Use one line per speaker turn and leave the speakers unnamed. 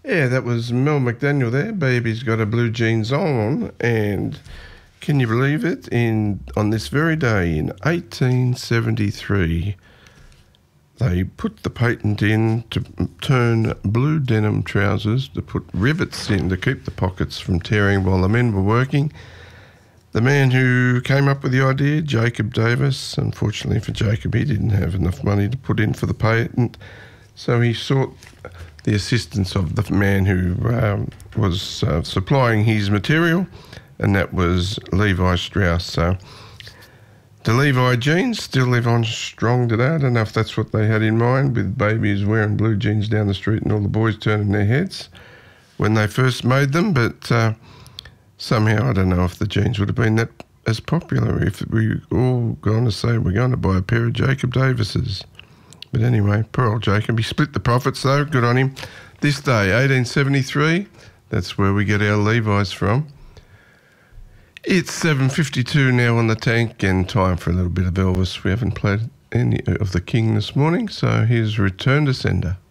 Yeah, that was Mel McDaniel there. Baby's got her blue jeans on, and can you believe it? On this very day in 1873, they put the patent in to turn blue denim trousers, to put rivets in to keep the pockets from tearing while the men were working. The man who came up with the idea, Jacob Davis, unfortunately for Jacob, he didn't have enough money to put in for the patent, so he sought the assistance of the man who was supplying his material, and that was Levi Strauss. So the Levi jeans still live on strong today. I don't know if that's what they had in mind, with babies wearing blue jeans down the street and all the boys turning their heads when they first made them, but somehow I don't know if the jeans would have been that as popular if we all going to say we're going to buy a pair of Jacob Davises. But anyway, poor old Jacob. He split the profits though, good on him. This day, 1873, that's where we get our Levi's from. It's 7:52 now on the tank, and time for a little bit of Elvis. We haven't played any of the King this morning, so here's Return to Sender.